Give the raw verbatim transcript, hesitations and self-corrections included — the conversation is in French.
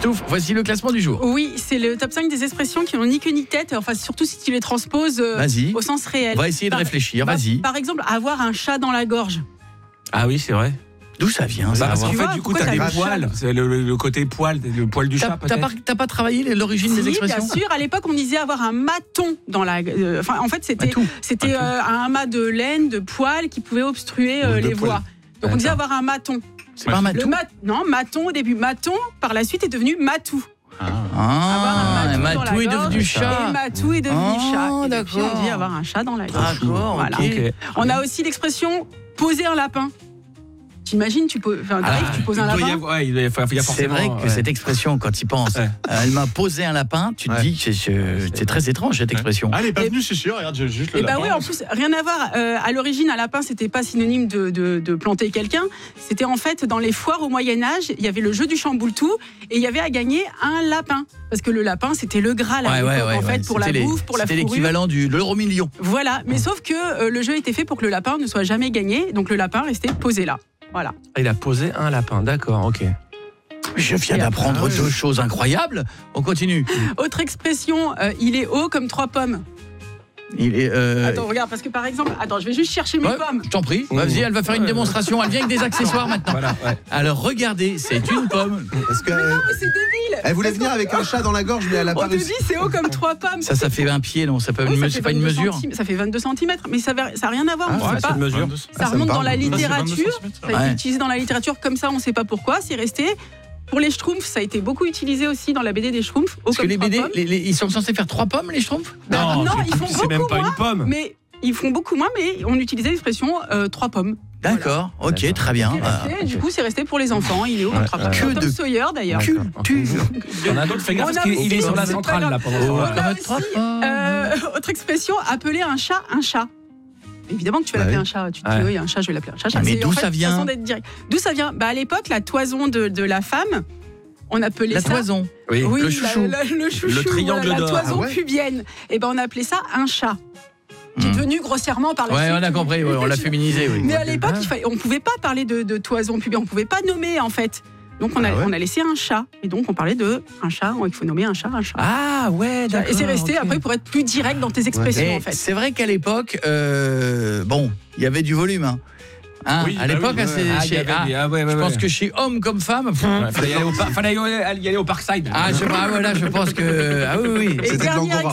Stouff, voici le classement du jour. Oui, c'est le top cinq des expressions qui n'ont ni queue ni tête, enfin surtout si tu les transposes euh, au sens réel. On va essayer de par, réfléchir, bah, vas-y. Par exemple, avoir un chat dans la gorge. Ah oui, c'est vrai. D'où ça vient bah, ça Parce qu'en fait, vois, du coup, t'as des poils. C'est le, le, le côté poil, le poil du t'as, chat, t'as peut-être. pas, t'as pas travaillé l'origine si, des expressions? Bien sûr, à l'époque, on disait avoir un maton dans la. Euh, enfin, en fait, c'était, matou. c'était matou. Euh, un amas de laine, de poils qui pouvait obstruer euh, les voies. Donc, on disait avoir un maton. C'est pas un matou. Mat- non, maton au début. Maton, par la suite, est devenu matou. Ah, ah matou, matou est devenu chat. Et matou est devenu oh, chat. Et d'accord. depuis, on dit avoir un chat dans la gorge. D'accord, voilà. okay. On a aussi l'expression poser un lapin. T'imagines, tu, poses, enfin, ah, tu poses un lapin. Avoir, ouais, il y a, il y a c'est vrai que ouais. cette expression, quand tu y penses, ouais. euh, elle m'a posé un lapin, tu te ouais. dis que c'est, c'est très étrange cette expression. Ah, elle est pas venue, c'est sûr, regarde, j'ai juste le et lapin. Bah oui, en plus, rien à voir. Euh, à l'origine, un lapin, c'était pas synonyme de, de, de planter quelqu'un. C'était en fait, dans les foires au Moyen-Âge, il y avait le jeu du chamboule-tout et il y avait à gagner un lapin. Parce que le lapin, c'était le Graal ouais, ouais, ouais, en fait, ouais. pour c'était la les, bouffe, pour la fourrure. C'était l'équivalent du, de l'euro million. Voilà, mais mmh. sauf que euh, le jeu était fait pour que le lapin ne soit jamais gagné. Donc le lapin restait posé là. Voilà. Il a posé un lapin, d'accord, ok. Je viens d'apprendre ah, deux oui. choses incroyables. On continue. Autre expression, euh, il est haut comme trois pommes. Il est. Euh... Attends, regarde, parce que par exemple, attends, je vais juste chercher mes ouais, pommes. Je t'en prie. Mmh. Vas-y, elle va faire une démonstration. Elle vient avec des accessoires maintenant. Voilà, ouais. Alors regardez, c'est une pomme. Parce que, mais non, mais c'est débile. Elle voulait venir avec un chat dans la gorge, mais elle a pas réussi. On te dit, c'est haut comme trois pommes. Ça, ça fait un pied, non? Ça peut oui, une, ça c'est pas une mesure. Centim- ça fait vingt-deux centimètres, mais ça n'a rien à voir. Ah, on ouais, sait pas. C'est une mesure. Ça remonte ah, ça dans la littérature. Ça a été ouais. utilisé dans la littérature comme ça, on ne sait pas pourquoi. C'est resté. Pour les Schtroumpfs, ça a été beaucoup utilisé aussi dans la B D des Schtroumpfs. Parce que les B D, les, les, ils sont censés faire trois pommes, les Schtroumpfs? Non, non, ils font c'est beaucoup même pas moins, une pomme. Mais ils font beaucoup moins, mais on utilisait l'expression euh, trois pommes. D'accord, voilà. ok, D'accord. très bien. Resté, ah, du coup, c'est resté pour les enfants. Il est où ouais, trois pommes? Que Tom de Sawyer d'ailleurs. Culture. On a d'autres, fais gaffe parce qu'il est sur la centrale là pendant ce temps-là. On a aussi, euh, autre expression, appeler un chat un chat. Évidemment que tu vas bah l'appeler oui. un chat. Tu te dis, ouais. oui, un chat, je vais l'appeler un chat. chat. Mais c'est, d'où en fait, ça vient façon d'être direct. D'où ça vient? Bah, à l'époque, la toison de, de la femme, on appelait la ça. La toison. Oui, oui, le chouchou. La, la, le chouchou. Le triangle la, d'or. La toison ah ouais. pubienne. Et ben, on appelait ça un chat. Qui est devenu grossièrement par la ouais, suite. Ouais, on a compris, ouais, on l'a féminisé. Oui. Mais à l'époque, il fallait, on ne pouvait pas parler de, de toison pubienne, on ne pouvait pas nommer en fait. Donc on a, ah ouais. on a laissé un chat. Et donc on parlait de un chat, il faut nommer un chat, un chat. Ah ouais, d'accord. Et c'est resté okay. après pour être plus direct dans tes expressions ouais. en fait. C'est vrai qu'à l'époque, euh, bon, il y avait du volume. Hein. Hein, oui, à l'époque, bah oui, hein, ah, chez, avait, ah, ah, ouais, ouais, je ouais. pense que chez homme comme femme, pff, ouais, fallait, y aller au par, fallait y aller au Parkside. Ah, je, ah, voilà, je pense que ah oui, oui. C'était de l'angora.